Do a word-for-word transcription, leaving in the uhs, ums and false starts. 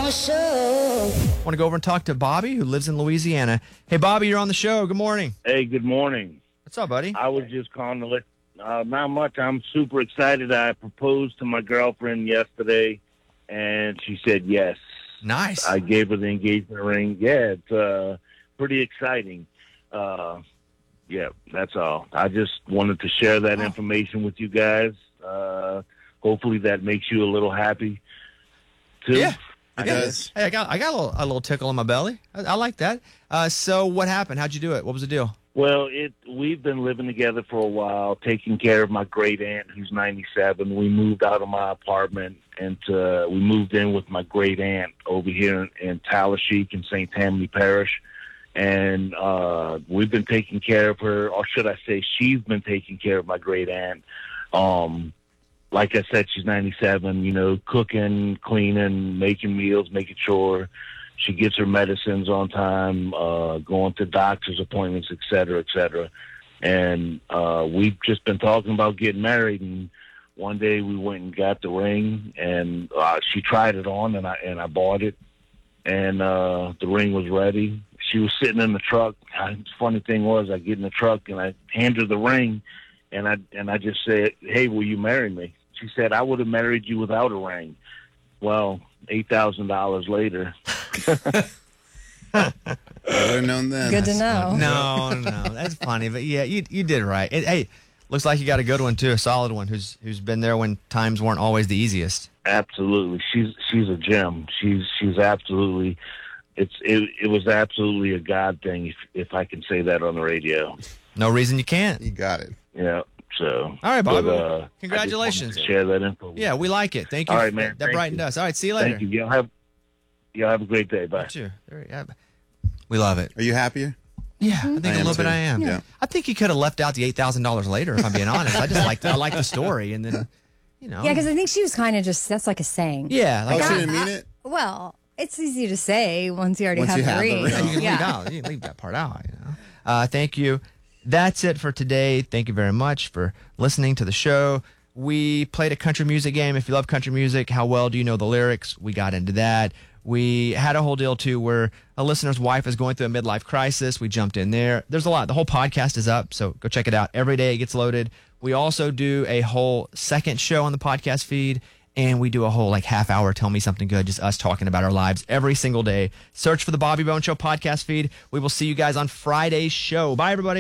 Bone Show. I want to go over and talk to Bobby, who lives in Louisiana. Hey, Bobby, you're on the show. Good morning. Hey, good morning. What's up, buddy? I was just calling to let, uh, not much. I'm super excited. I proposed to my girlfriend yesterday, and she said yes. Nice. I gave her the engagement ring. Yeah, it's uh, pretty exciting. Uh, yeah, that's all. I just wanted to share that oh. information with you guys. Uh, hopefully that makes you a little happy, too. Yeah. It does. Hey, I got I got a little, a little tickle in my belly. I, I like that. Uh, so what happened? How'd you do it? What was the deal? Well, it we've been living together for a while, taking care of my great aunt who's ninety-seven. We moved out of my apartment and uh, we moved in with my great aunt over here in, in Tallahassee in Saint Tammany Parish. And uh, we've been taking care of her, or should I say she's been taking care of my great aunt. Um, like I said, she's ninety-seven, you know, cooking, cleaning, making meals, making sure she gets her medicines on time, uh, going to doctor's appointments, et cetera, et cetera. And uh, we've just been talking about getting married. And one day we went and got the ring, and uh, she tried it on, and I and I bought it. And uh, the ring was ready. She was sitting in the truck. The funny thing was, I get in the truck and I hand her the ring, and I and I just said, "Hey, will you marry me?" She said, "I would have married you without a ring." Well, eight thousand dollars later. I would have known then. Good to know. No, no, that's funny, but yeah, you you did right. It, hey, looks like you got a good one too, a solid one, who's who's been there when times weren't always the easiest. Absolutely, she's she's a gem. She's she's absolutely. It's it it was absolutely a God thing, if if I can say that on the radio. No reason you can't. You got it. Yeah. So. All right, Bobby. But, uh, Congratulations. I just wanted to share that info. Yeah, we like it. Thank you. All right, man. That Thank brightened you. us. All right, see you later. Thank you. Y'all have y'all have a great day. Bye. You too. There you have it. We love it. Are you happier? Yeah, I think I a am little too. bit I am. Yeah. I think you could have left out the eight thousand dollars later, if I'm being honest. I just like I like the story, and then, you know. Yeah, because I think she was kind of just, that's like a saying. Yeah. Like, Oh, she I- didn't mean it? Well, it's easy to say once you already Once have you the have the ring. ring. Yeah, you can Yeah. leave out. You can leave that part out. You know. Uh, thank you. That's it for today. Thank you very much for listening to the show. We played a country music game. If you love country music, how well do you know the lyrics? We got into that. We had a whole deal too where a listener's wife is going through a midlife crisis. We jumped in there. There's a lot. The whole podcast is up, so go check it out. Every day it gets loaded. We also do a whole second show on the podcast feed. And we do a whole like half hour Tell Me Something Good, just us talking about our lives every single day. Search for the Bobby Bone Show podcast feed. We will see you guys on Friday's show. Bye, everybody.